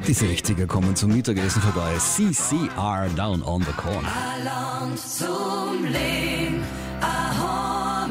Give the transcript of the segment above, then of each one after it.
Die 60er kommen zum Mittagessen vorbei. CCR Down on the Corner. Land zum Leben, ein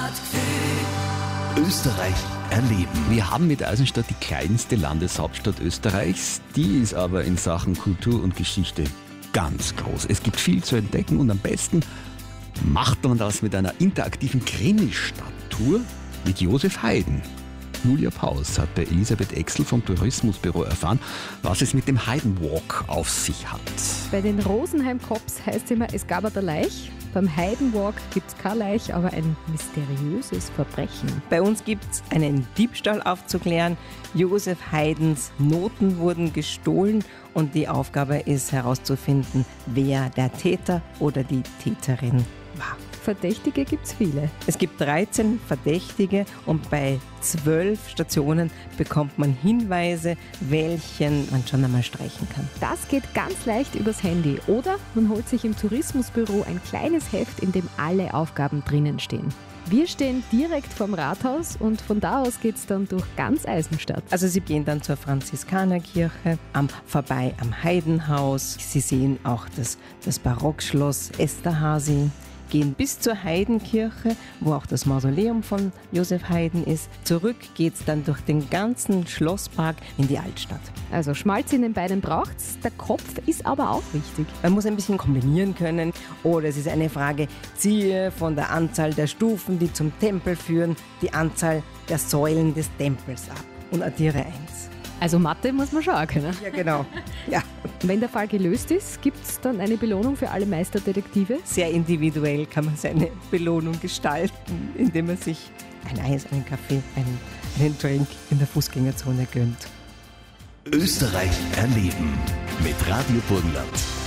Heimatgefühl. Österreich erleben. Wir haben mit Eisenstadt die kleinste Landeshauptstadt Österreichs. Die ist aber in Sachen Kultur und Geschichte ganz groß. Es gibt viel zu entdecken und am besten macht man das mit einer interaktiven Krimi-Stadttour mit Josef Haydn. Julia Paus hat bei Elisabeth Exel vom Tourismusbüro erfahren, was es mit dem Haydn-Walk auf sich hat. Bei den Rosenheim-Cops heißt es immer, es gab eine Leich. Beim Haydn-Walk gibt es keine Leich, aber ein mysteriöses Verbrechen. Bei uns gibt es einen Diebstahl aufzuklären. Josef Haydns Noten wurden gestohlen und die Aufgabe ist herauszufinden, wer der Täter oder die Täterin war. Verdächtige gibt es viele. Es gibt 13 Verdächtige und bei 12 Stationen bekommt man Hinweise, welchen man schon einmal streichen kann. Das geht ganz leicht übers Handy oder man holt sich im Tourismusbüro ein kleines Heft, in dem alle Aufgaben drinnen stehen. Wir stehen direkt vorm Rathaus und von da aus geht es dann durch ganz Eisenstadt. Also Sie gehen dann zur Franziskanerkirche, vorbei am Haydnhaus. Sie sehen auch das Barockschloss Esterházy. Gehen bis zur Haydnkirche, wo auch das Mausoleum von Josef Haydn ist. Zurück geht's dann durch den ganzen Schlosspark in die Altstadt. Also Schmalz in den Beinen braucht's, der Kopf ist aber auch wichtig. Man muss ein bisschen kombinieren können. Oder es ist eine Frage, ziehe von der Anzahl der Stufen, die zum Tempel führen, die Anzahl der Säulen des Tempels ab und addiere 1. Also Mathe muss man schon auch können. Ja, genau. Ja. Wenn der Fall gelöst ist, gibt es dann eine Belohnung für alle Meisterdetektive? Sehr individuell kann man seine Belohnung gestalten, indem man sich ein Eis, einen Kaffee, einen Drink in der Fußgängerzone gönnt. Österreich erleben mit Radio Burgenland.